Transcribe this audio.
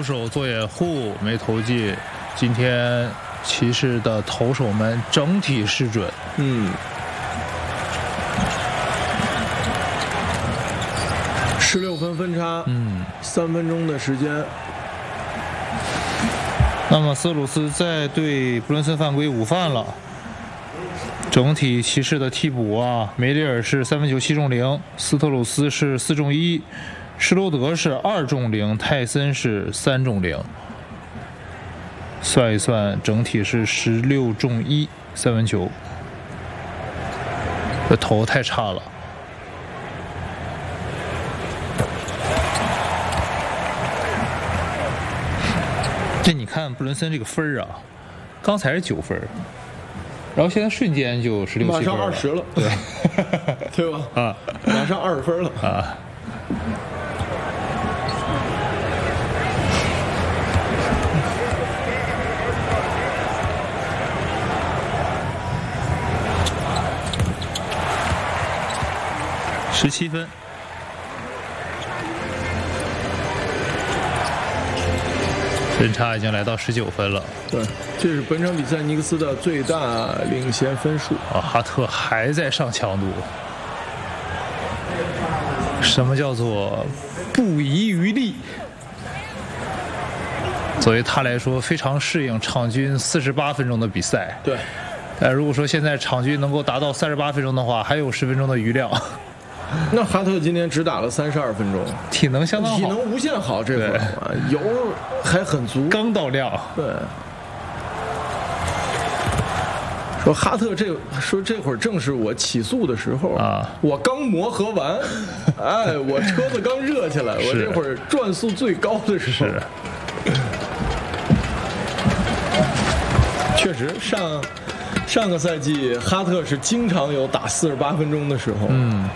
手做掩护没投进。今天骑士的投手们整体失准。 16分分差，3分钟的时间。 那么斯鲁斯在对布伦森犯规5犯了。整体骑士的替补啊，梅里尔是3分球7中0，斯特鲁斯是4中1，施罗德是2中0，泰森是3中0。算一算，整体是16中1，3分球。这投太差了。这你看布伦森这个分啊，刚才是9分，然后现在瞬间就16、17分了， 马上20了， 对， 对吧？ 啊， 马上20分了啊。17分。分差已经来到19分了。 对，这是本场比赛尼克斯的最大领先分数。 哈特还在上强度。什么叫做不遗余力？作为他来说，非常适应场均48分钟的比赛。 对。 但如果说现在场均能够达到38分钟的话，还有10分钟的余量。 那哈特今天只打了32分钟， 体能相当好， 体能无限好，这会儿油还很足， 刚到量。 对，说哈特这会儿正是我起速的时候啊， 我刚磨合完，哎，我车子刚热起来，我这会儿转速最高的时候。确实，上个赛季哈特是经常有打48分钟的时候。